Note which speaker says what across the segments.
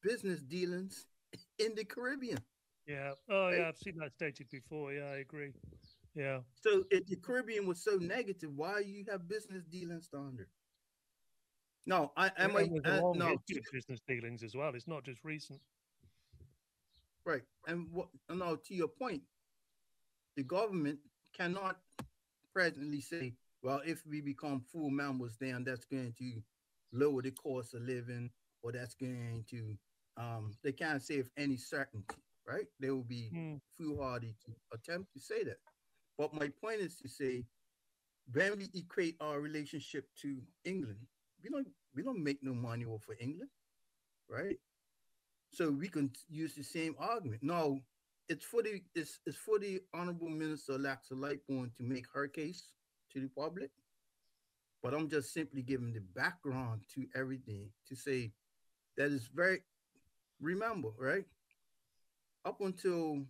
Speaker 1: business dealings in the Caribbean.
Speaker 2: Yeah. Oh,
Speaker 1: Right?
Speaker 2: yeah. I've seen that stated before. Yeah, I agree. Yeah.
Speaker 1: So if the Caribbean was so negative, why you have business dealings down there? No, I am
Speaker 2: And there's a long
Speaker 1: no
Speaker 2: history of business dealings as well. It's not just recent.
Speaker 1: right. And what no, to your point, the government cannot presently say, well, if we become full members, then that's going to lower the cost of living, or that's going to they can't say with any certainty, right? They will be
Speaker 2: Mm.
Speaker 1: foolhardy to attempt to say that. But my point is to say, when we equate our relationship to England, we don't make no money off of England, right? So we can use the same argument. No, it's for the Honorable Minister Alexa Lightbourne to make her case to the public. But I'm just simply giving the background to everything to say that is very remember, right? Up until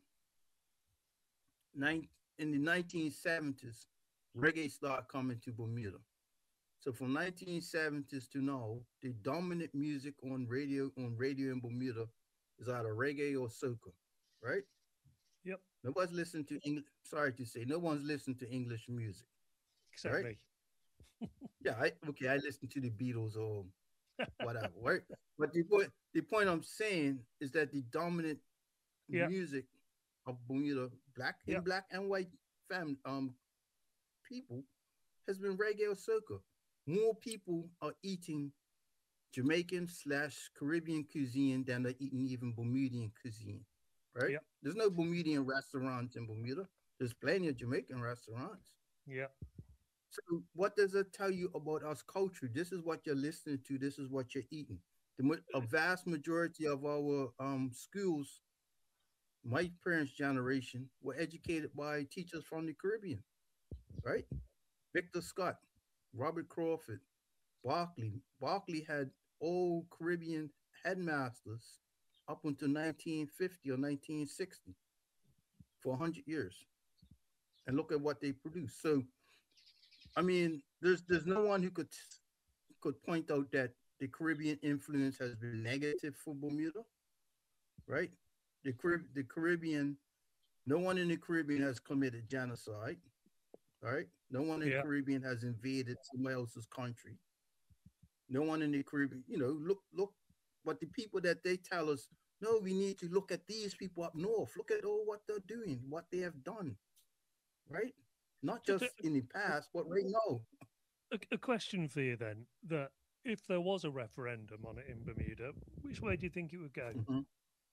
Speaker 1: in the 1970s, reggae started coming to Bermuda. So from 1970s to now, the dominant music on radio in Bermuda is either reggae or soca, right?
Speaker 2: Yep.
Speaker 1: Nobody's listening to English. Sorry to say, no one's listening to English music,
Speaker 2: Except
Speaker 1: right?
Speaker 2: me.
Speaker 1: Yeah, I listen to the Beatles or whatever, right? But the point I'm saying is that the dominant
Speaker 2: Yeah.
Speaker 1: music of Bermuda,
Speaker 2: Yeah.
Speaker 1: black and white people, has been reggae or soca. More people are eating Jamaican / Caribbean cuisine than they're eating even Bermudian cuisine, right?
Speaker 2: Yeah.
Speaker 1: There's no Bermudian restaurants in Bermuda. There's plenty of Jamaican restaurants.
Speaker 2: Yeah.
Speaker 1: So what does it tell you about us culture? This is what you're listening to. This is what you're eating. A vast majority of our schools, my parents' generation, were educated by teachers from the Caribbean, right? Victor Scott, Robert Crawford, Barkley. Barkley had old Caribbean headmasters up until 1950 or 1960 for 100 years. And look at what they produced. So, I mean, there's no one who could point out that the Caribbean influence has been negative for Bermuda, right? The Caribbean, no one in the Caribbean has committed genocide, right? No one in the
Speaker 2: Yeah.
Speaker 1: Caribbean has invaded somebody else's country. No one in the Caribbean, look, but the people that they tell us, no, we need to look at these people up north. Look at all what they're doing, what they have done, right? Not
Speaker 2: Just a,
Speaker 1: just in the past, but right now.
Speaker 2: a question for you then. That if there was a referendum on it in Bermuda, which way do you think it would go?
Speaker 1: Mhm.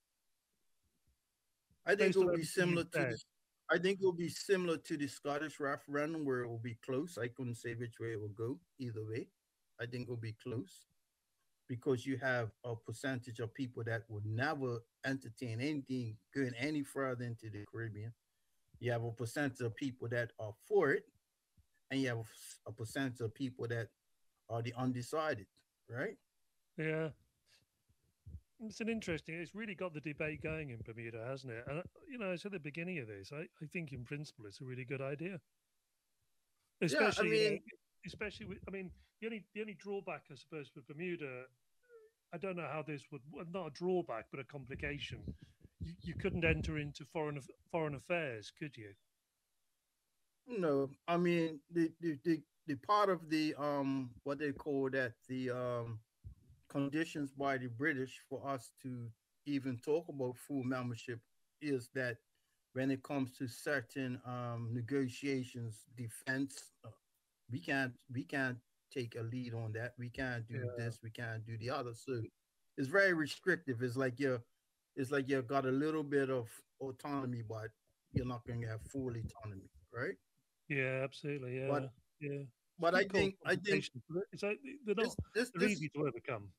Speaker 1: I think it
Speaker 2: Based on
Speaker 1: will be
Speaker 2: everything you've
Speaker 1: similar to
Speaker 2: said.
Speaker 1: this. I think it will be similar to the Scottish referendum where it will be close. I couldn't say which way it will go either way. I think it will be close because you have a percentage of people that would never entertain anything going any further into the Caribbean. You have a percentage of people that are for it, and you have a percentage of people that are the undecided, right?
Speaker 2: Yeah. It's an interesting. It's really got the debate going in Bermuda, hasn't it? And it's at the beginning of this. I think in principle it's a really good idea,
Speaker 1: Yeah, I
Speaker 2: especially
Speaker 1: mean,
Speaker 2: especially with. I mean, the only drawback I suppose with Bermuda, I don't know how this would, well, not a drawback but a complication. You couldn't enter into foreign affairs, could you?
Speaker 1: no, I mean the part of the what they call that the conditions by the British for us to even talk about full membership is that when it comes to certain negotiations, defense, we can't take a lead on that. We can't do
Speaker 2: Yeah.
Speaker 1: this. We can't do the other. So it's very restrictive. It's like you got a little bit of autonomy, but you're not going to have full autonomy, right?
Speaker 2: Yeah, absolutely.
Speaker 1: But
Speaker 2: Yeah, yeah. You
Speaker 1: but I
Speaker 2: keep calling
Speaker 1: think I think
Speaker 2: complications, but it's like they're
Speaker 1: this
Speaker 2: not.
Speaker 1: this
Speaker 2: They're
Speaker 1: this
Speaker 2: easy to overcome.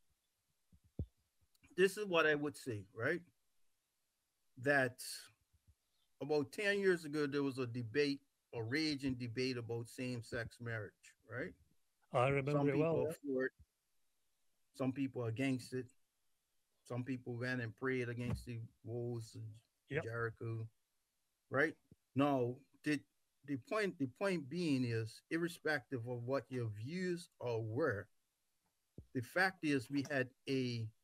Speaker 1: this is what I would say, right? That about 10 years ago there was a debate, a raging debate about same-sex marriage, right?
Speaker 2: I remember
Speaker 1: Some
Speaker 2: it well.
Speaker 1: people are
Speaker 2: Yeah.
Speaker 1: for it, some people are against it. Some people went and prayed against the walls of
Speaker 2: Yep.
Speaker 1: Jericho, right? No, the point being is, irrespective of what your views are were, the fact is we had a